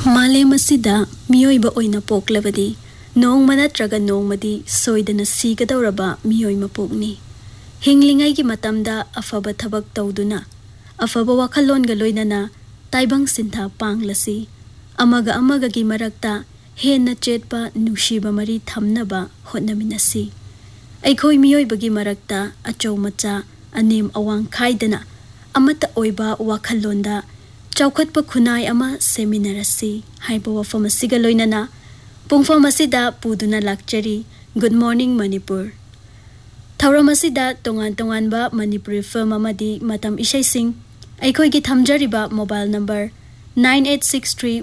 मालेम असिदा मियोइबा ओइना पोक्लबदी नोंगमा नत्रगा नोंगमदी सोइदना सिगदौरबा मियोइ मपोकनी हिंगलिंगाइगी मतमदा अफबा थबक तौदुना अफबा वाखलोनगा लोइनना ताइबंग सिन्था पांगलसी अमगा अमगागी मरक्ता हेन्ना चेतपा नुसिबा मरी थमनबा होटनमिनसी अैखोइ मियोइबगी मरक्ता अचौ मचा अनेम अवांग खाइदना अमता ओइबा वाखलोंदा चौखटपा खुनाई अमा सेमिनारसी हाइबा वफम असिगा लोइनना पुंगफम असिदा पुदुना लाक्चरी good morning Manipur थौरम असिदा तोंगान तोंगानबा Manipuri film अमदी मतम इशैसिंग अैखोइगी थमजरिबा मोबाइल नंबर 9863